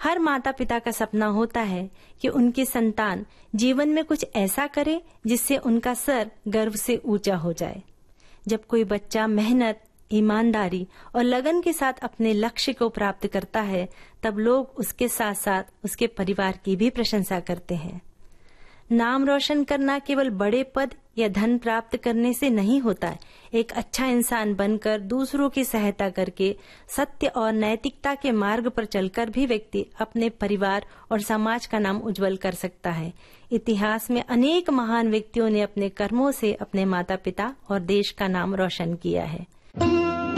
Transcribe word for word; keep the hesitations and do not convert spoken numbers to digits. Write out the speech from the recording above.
हर माता पिता का सपना होता है कि उनकी संतान जीवन में कुछ ऐसा करे जिससे उनका सर गर्व से ऊंचा हो जाए। जब कोई बच्चा मेहनत, ईमानदारी और लगन के साथ अपने लक्ष्य को प्राप्त करता है, तब लोग उसके साथ साथ उसके परिवार की भी प्रशंसा करते हैं। नाम रोशन करना केवल बड़े पद या धन प्राप्त करने से नहीं होता। एक अच्छा इंसान बनकर, दूसरों की सहायता करके, सत्य और नैतिकता के मार्ग पर चलकर भी व्यक्ति अपने परिवार और समाज का नाम उज्जवल कर सकता है। इतिहास में अनेक महान व्यक्तियों ने अपने कर्मों से अपने माता पिता और देश का नाम रोशन किया है।